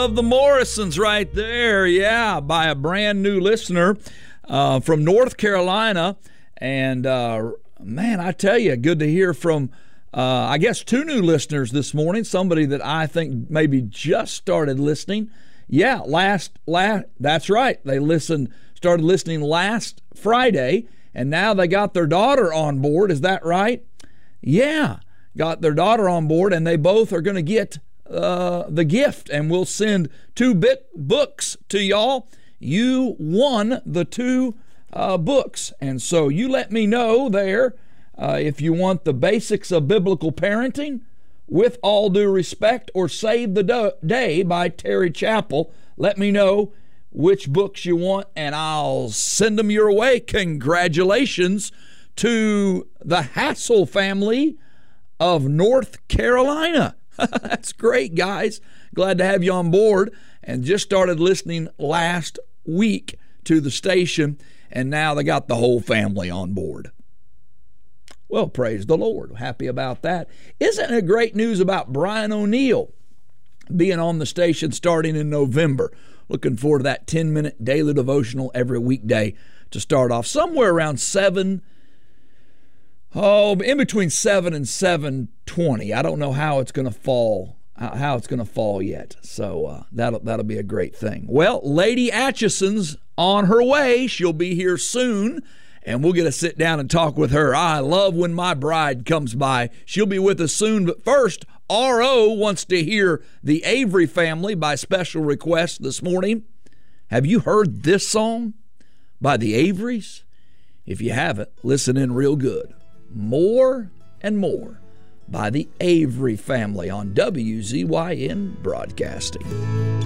Of the Morrisons right there, yeah, by a brand new listener from North Carolina. And man, I tell you, good to hear from, I guess, two new listeners this morning. Somebody that I think maybe just started listening. Yeah, that's right. They started listening last Friday, and now they got their daughter on board. Is that right? Yeah, got their daughter on board, and they both are going to get the gift, and we'll send 2 books to y'all. You won the 2 books, and so you let me know there if you want the Basics of Biblical Parenting, With All Due Respect, or Save the Day by Terry Chappell. Let me know which books you want, and I'll send them your way. Congratulations to the Hassel family of North Carolina. That's great, guys. Glad to have you on board. And just started listening last week to the station, and now they got the whole family on board. Well, praise the Lord. Happy about that. Isn't it great news about Brian O'Neill being on the station starting in November? Looking forward to that 10-minute daily devotional every weekday to start off somewhere around in between 7 and 7:20. I don't know how it's going to fall yet. So that'll be a great thing. Well, Lady Atchison's on her way. She'll be here soon, and we'll get to sit down and talk with her. I love when my bride comes by. She'll be with us soon, but first, R.O. wants to hear the Avery Family by special request this morning. Have you heard this song by the Averys? If you haven't, listen in real good. More and More by the Avery Family on WZYN Broadcasting.